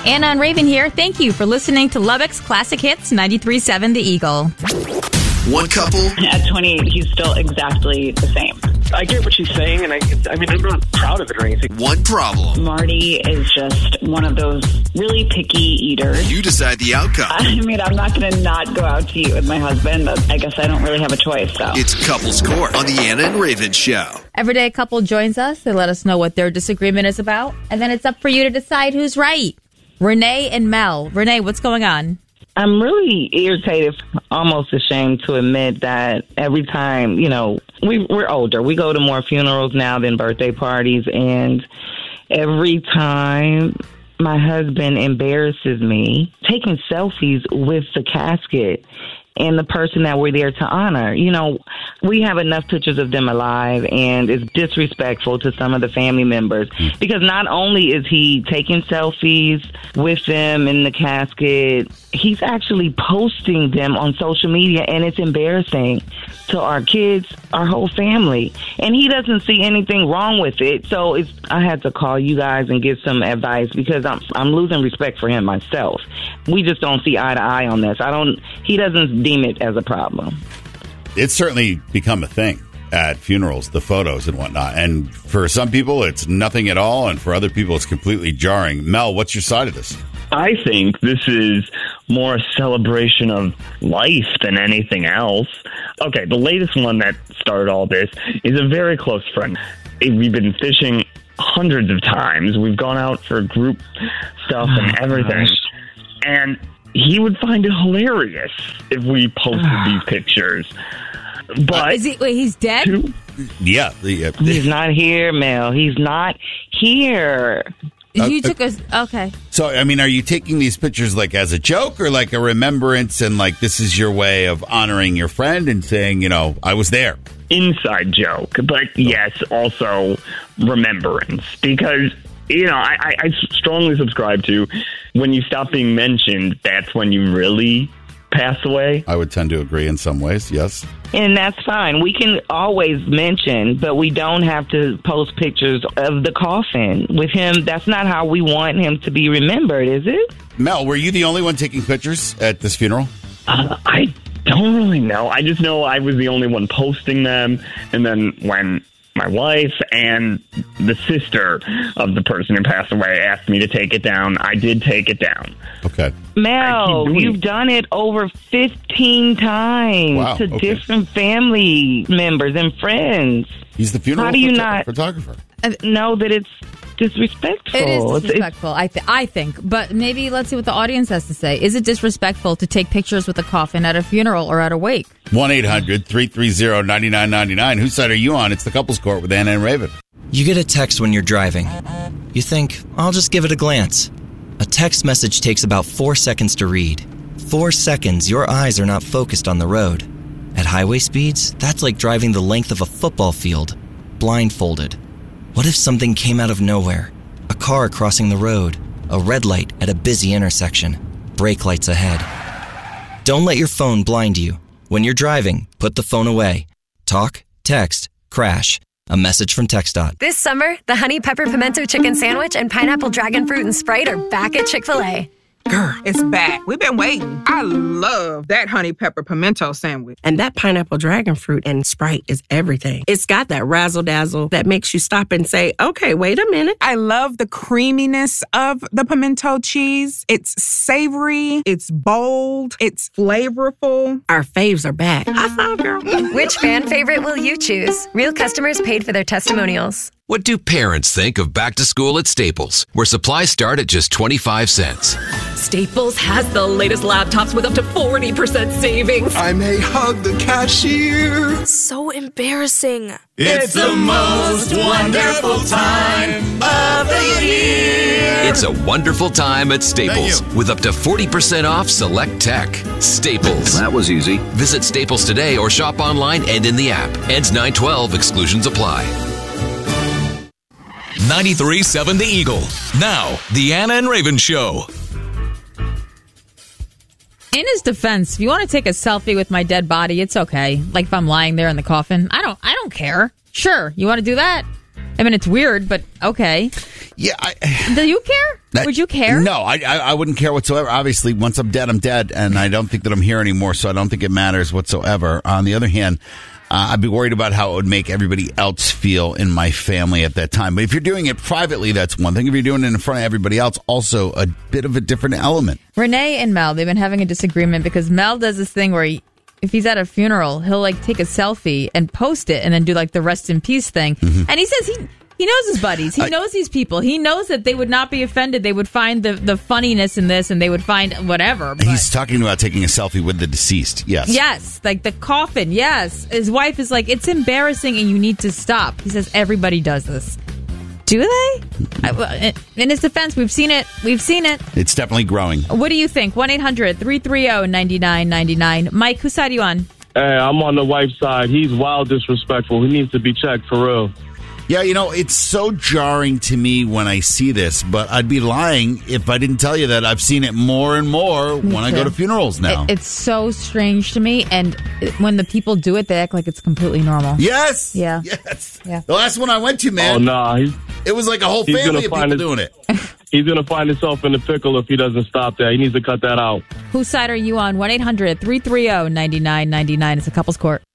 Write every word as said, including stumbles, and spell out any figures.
Anna and Raven here. Thank you for listening to Lubbock's Classic Hits ninety-three point seven The Eagle. One couple. At twenty-eight, he's still exactly the same. I get what she's saying, and I, I mean, I'm not proud of it or anything. One problem. Marty is just one of those really picky eaters. You decide the outcome. I mean, I'm not going to not go out to eat with my husband, but I guess I don't really have a choice, so. It's Couples Court on the Anna and Raven Show. Every day a couple joins us. They let us know what their disagreement is about, and then it's up for you to decide who's right. Renee and Mel. Renee, what's going on? I'm really irritated, almost ashamed to admit that every time, you know, we, we're older. We go to more funerals now than birthday parties, and every time my husband embarrasses me taking selfies with the casket and the person that we're there to honor. You know, we have enough pictures of them alive, and it's disrespectful to some of the family members because not only is he taking selfies with them in the casket, he's actually posting them on social media, and it's embarrassing to our kids, our whole family. And he doesn't see anything wrong with it. So it's, I had to call you guys and get some advice because I'm I'm losing respect for him myself. We just don't see eye to eye on this. I don't. He doesn't deem it as a problem. It's certainly become a thing at funerals, the photos and whatnot. And for some people, it's nothing at all. And for other people, it's completely jarring. Mel, what's your side of this? I think this is more a celebration of life than anything else. Okay, the latest one that started all this is a very close friend. We've been fishing hundreds of times. We've gone out for group stuff and everything. And he would find it hilarious if we posted these pictures. But uh, is he, wait, he's dead? Two, yeah, yeah. He's not here, Mel. He's not here. You uh, took us, okay. So, I mean, are you taking these pictures like as a joke or like a remembrance and like this is your way of honoring your friend and saying, you know, I was there? Inside joke, but yes, also remembrance. Because, you know, I, I strongly subscribe to when you stop being mentioned, that's when you really pass away. I would tend to agree in some ways, yes. And that's fine. We can always mention, but we don't have to post pictures of the coffin with him. That's not how we want him to be remembered, is it? Mel, were you the only one taking pictures at this funeral? Uh, I don't really know. I just know I was the only one posting them. And then when my wife and the sister of the person who passed away asked me to take it down, I did take it down. Okay. Mel, you've done it over fifteen times wow, to okay. different family members and friends. He's the funeral How do you phot- not photographer. know that it's disrespectful? It is disrespectful, it's, it's, I, th- I think. But maybe let's see what the audience has to say. Is it disrespectful to take pictures with a coffin at a funeral or at a wake? one eight hundred three three zero nine nine nine nine. Whose side are you on? It's the Couples Court with Anna and Raven. You get a text when you're driving. You think, I'll just give it a glance. A text message takes about four seconds to read. Four seconds, your eyes are not focused on the road. At highway speeds, that's like driving the length of a football field, blindfolded. What if something came out of nowhere? A car crossing the road, a red light at a busy intersection, brake lights ahead. Don't let your phone blind you. When you're driving, put the phone away. Talk, text, crash. A message from TxDOT. This summer, the Honey Pepper Pimento Chicken Sandwich and Pineapple Dragon Fruit and Sprite are back at Chick-fil-A. Girl, it's back. We've been waiting. I love that Honey Pepper Pimento Sandwich. And that Pineapple Dragon Fruit and Sprite is everything. It's got that razzle-dazzle that makes you stop and say, okay, wait a minute. I love the creaminess of the pimento cheese. It's savory. It's bold. It's flavorful. Our faves are back. High five, girl. Which fan favorite will you choose? Real customers paid for their testimonials. What do parents think of back to school at Staples, where supplies start at just twenty-five cents? Staples has the latest laptops with up to forty percent savings. I may hug the cashier. So embarrassing. It's the most wonderful time of the year. It's a wonderful time at Staples with up to forty percent off select tech. Staples. That was easy. Visit Staples today or shop online and in the app. Ends nine twelve. Exclusions apply. ninety-three point seven The Eagle. Now, the Anna and Raven Show. In his defense, if you want to take a selfie with my dead body, it's okay. Like if I'm lying there in the coffin, I don't I don't care. Sure, you want to do that? I mean, it's weird, but okay. Yeah, I, do you care? That- Would you care? No, I, I I wouldn't care whatsoever. Obviously, once I'm dead, I'm dead, and I don't think that I'm here anymore, so I don't think it matters whatsoever. On the other hand, uh, I'd be worried about how it would make everybody else feel in my family at that time. But if you're doing it privately, that's one thing. If you're doing it in front of everybody else, also a bit of a different element. Renee and Mel, they've been having a disagreement because Mel does this thing where he, if he's at a funeral, he'll like take a selfie and post it and then do like the rest in peace thing. Mm-hmm. And he says he he knows his buddies. He I, knows these people. He knows that they would not be offended. They would find the, the funniness in this and they would find whatever. But. He's talking about taking a selfie with the deceased. Yes. Yes. Like the coffin. Yes. His wife is like, it's embarrassing and you need to stop. He says everybody does this. Do they? I, in his defense, we've seen it. We've seen it. It's definitely growing. What do you think? one eight hundred three three zero nine nine nine nine. Mike, whose side are you on? Hey, I'm on the wife's side. He's wild disrespectful. He needs to be checked for real. Yeah, you know, it's so jarring to me when I see this, but I'd be lying if I didn't tell you that I've seen it more and more me when too. I go to funerals now. It, it's so strange to me, and when the people do it, they act like it's completely normal. Yes! Yeah. Yes! Yeah. The last one I went to, man. Oh, nah. He's, it was like a whole family of people his, doing it. He's going to find himself in the pickle if he doesn't stop that. He needs to cut that out. Whose side are you on? one eight hundred three three zero nine nine nine nine. It's a couple's court.